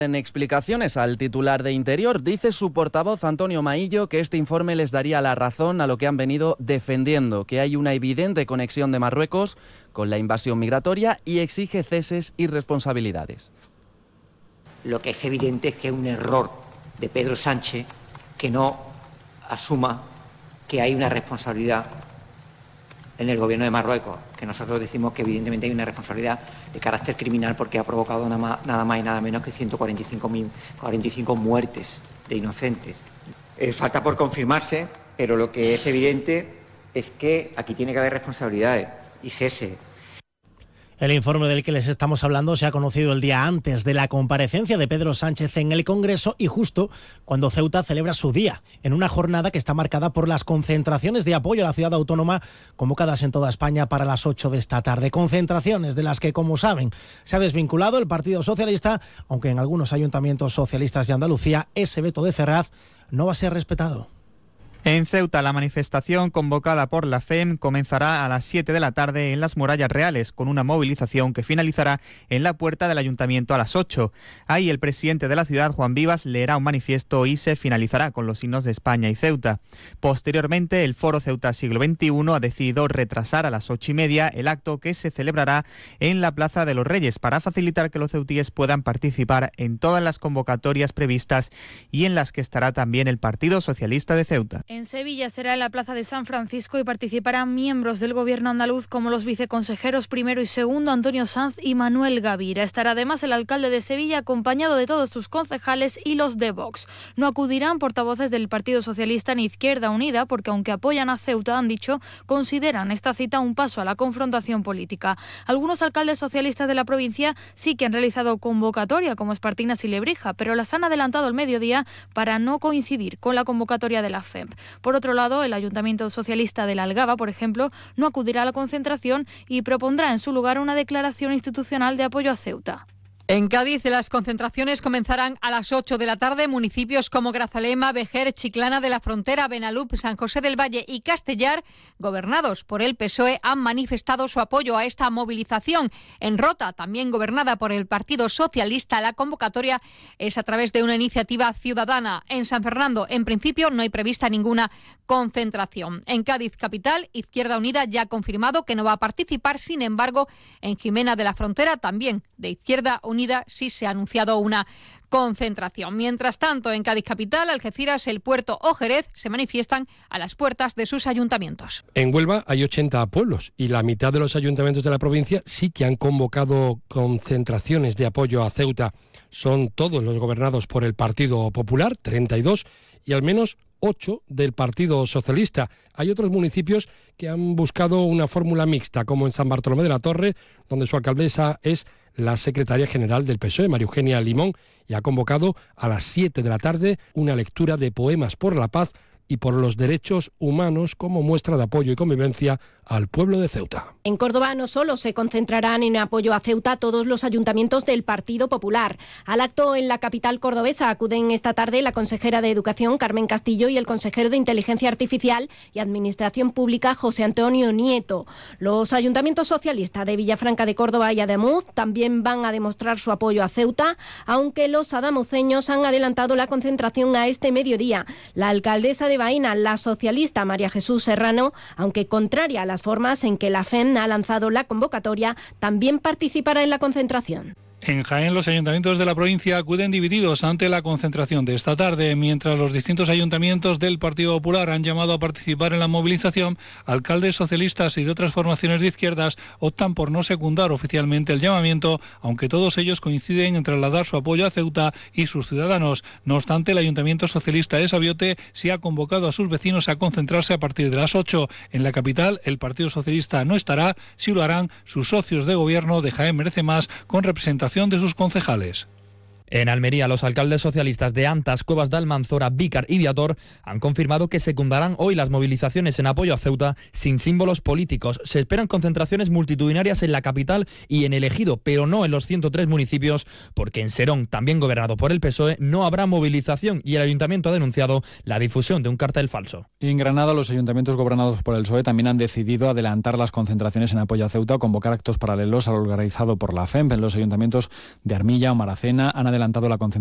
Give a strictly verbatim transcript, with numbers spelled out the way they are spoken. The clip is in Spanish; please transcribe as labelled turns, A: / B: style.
A: En explicaciones al titular de Interior, dice su portavoz Antonio Maillo que este informe les daría la razón a lo que han venido defendiendo, que hay una evidente conexión de Marruecos con la invasión migratoria y exige ceses y responsabilidades.
B: Lo que es evidente es que es un error de Pedro Sánchez que no asuma que hay una responsabilidad en el gobierno de Marruecos, que nosotros decimos que evidentemente hay una responsabilidad de carácter criminal porque ha provocado nada más, nada más y nada menos que ciento cuarenta y cinco muertes de inocentes. Eh, falta por confirmarse, pero lo que es evidente es que aquí tiene que haber responsabilidades y cese.
C: El informe del que les estamos hablando se ha conocido el día antes de la comparecencia de Pedro Sánchez en el Congreso y justo cuando Ceuta celebra su día, en una jornada que está marcada por las concentraciones de apoyo a la ciudad autónoma convocadas en toda España para las ocho de esta tarde. Concentraciones de las que, como saben, se ha desvinculado el Partido Socialista, aunque en algunos ayuntamientos socialistas de Andalucía ese veto de Ferraz no va a ser respetado.
D: En Ceuta, la manifestación convocada por la F E M comenzará a las siete de la tarde en las Murallas Reales, con una movilización que finalizará en la puerta del ayuntamiento a las ocho. Ahí el presidente de la ciudad, Juan Vivas, leerá un manifiesto y se finalizará con los himnos de España y Ceuta. Posteriormente, el Foro Ceuta Siglo veintiuno ha decidido retrasar a las ocho y media el acto que se celebrará en la Plaza de los Reyes para facilitar que los ceutíes puedan participar en todas las convocatorias previstas y en las que estará también el Partido Socialista de Ceuta.
E: En Sevilla será en la Plaza de San Francisco y participarán miembros del Gobierno andaluz como los viceconsejeros primero y segundo Antonio Sanz y Manuel Gavira. Estará además el alcalde de Sevilla acompañado de todos sus concejales y los de Vox. No acudirán portavoces del Partido Socialista ni Izquierda Unida porque aunque apoyan a Ceuta, han dicho, consideran esta cita un paso a la confrontación política. Algunos alcaldes socialistas de la provincia sí que han realizado convocatoria como Espartinas y Lebrija, pero las han adelantado al mediodía para no coincidir con la convocatoria de la F E M. Por otro lado, el Ayuntamiento Socialista de la Algaba, por ejemplo, no acudirá a la concentración y propondrá en su lugar una declaración institucional de apoyo a Ceuta.
F: En Cádiz, las concentraciones comenzarán a las ocho de la tarde. Municipios como Grazalema, Vejer, Chiclana de la Frontera, Benalup, San José del Valle y Castellar, gobernados por el P S O E, han manifestado su apoyo a esta movilización. En Rota, también gobernada por el Partido Socialista, la convocatoria es a través de una iniciativa ciudadana. En San Fernando, en principio, no hay prevista ninguna concentración. En Cádiz capital, Izquierda Unida ya ha confirmado que no va a participar. Sin embargo, en Jimena de la Frontera, también de Izquierda Unida, sí se ha anunciado una concentración. Mientras tanto, en Cádiz capital, Algeciras, El Puerto o Jerez se manifiestan a las puertas de sus ayuntamientos.
G: En Huelva hay ochenta pueblos y la mitad de los ayuntamientos de la provincia sí que han convocado concentraciones de apoyo a Ceuta. Son todos los gobernados por el Partido Popular, treinta y dos, y al menos ocho del Partido Socialista. Hay otros municipios que han buscado una fórmula mixta, como en San Bartolomé de la Torre, donde su alcaldesa es la secretaria general del P S O E, María Eugenia Limón, y ha convocado a las siete de la tarde una lectura de poemas por la paz y por los derechos humanos como muestra de apoyo y convivencia al pueblo de Ceuta.
H: En Córdoba no solo se concentrarán en apoyo a Ceuta todos los ayuntamientos del Partido Popular. Al acto en la capital cordobesa acuden esta tarde la consejera de Educación, Carmen Castillo, y el consejero de Inteligencia Artificial y Administración Pública, José Antonio Nieto. Los ayuntamientos socialistas de Villafranca de Córdoba y Ademuz también van a demostrar su apoyo a Ceuta, aunque los adamuceños han adelantado la concentración a este mediodía. La alcaldesa de Baena, la socialista María Jesús Serrano, aunque contraria a las formas en que la F E M ha lanzado la convocatoria, también participará en la concentración.
I: En Jaén, los ayuntamientos de la provincia acuden divididos ante la concentración de esta tarde. Mientras los distintos ayuntamientos del Partido Popular han llamado a participar en la movilización, alcaldes socialistas y de otras formaciones de izquierdas optan por no secundar oficialmente el llamamiento, aunque todos ellos coinciden en trasladar su apoyo a Ceuta y sus ciudadanos. No obstante, el Ayuntamiento Socialista de Sabiote sí ha convocado a sus vecinos a concentrarse a partir de las ocho. En la capital, el Partido Socialista no estará, sí lo harán sus socios de gobierno de Jaén Merece Más, con representación de sus concejales.
J: En Almería, los alcaldes socialistas de Antas, Cuevas de Almanzora, Vícar y Viator han confirmado que secundarán hoy las movilizaciones en apoyo a Ceuta sin símbolos políticos. Se esperan concentraciones multitudinarias en la capital y en el Ejido, pero no en los ciento tres municipios, porque en Serón, también gobernado por el P S O E, no habrá movilización y el ayuntamiento ha denunciado la difusión de un cartel falso.
K: Y en Granada, los ayuntamientos gobernados por el P S O E también han decidido adelantar las concentraciones en apoyo a Ceuta o convocar actos paralelos al organizado por la F E M. En los ayuntamientos de Armilla o Maracena han adelantado adelantado la concentración